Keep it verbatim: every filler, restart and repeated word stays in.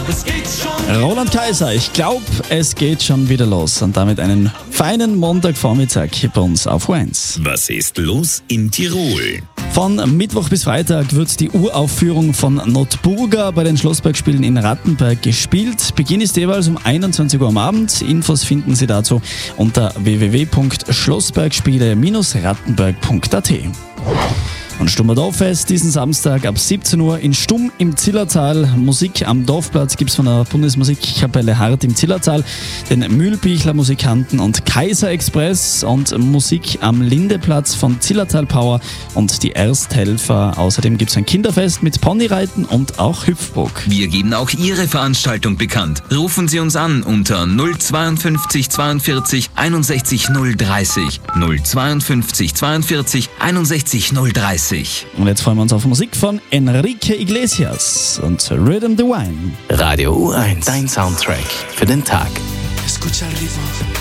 es geht schon. Roland Kaiser, ich glaube, es geht schon wieder los. Und damit einen feinen Montagvormittag hier bei uns auf U eins. Was ist los in Tirol? Von Mittwoch bis Freitag wird die Uraufführung von Notburga bei den Schlossbergspielen in Rattenberg gespielt. Beginn ist jeweils um einundzwanzig Uhr am Abend. Infos finden Sie dazu unter w w w punkt schlossbergspiele Bindestrich rattenberg punkt a t. Und Stummer Dorffest diesen Samstag ab siebzehn Uhr in Stumm im Zillertal. Musik am Dorfplatz gibt es von der Bundesmusikkapelle Hart im Zillertal, den Mühlbichler Musikanten und Kaiser Express und Musik am Lindeplatz von Zillertal Power und die Ersthelfer. Außerdem gibt es ein Kinderfest mit Ponyreiten und auch Hüpfburg. Wir geben auch Ihre Veranstaltung bekannt. Rufen Sie uns an unter null zweiundfünfzig zweiundvierzig einundsechzig null dreißig. null zweiundfünfzig zweiundvierzig einundsechzig null dreißig. Und jetzt freuen wir uns auf Musik von Enrique Iglesias und Rhythm the Wine. Radio U eins, dein Soundtrack für den Tag. Escucha el ritmo.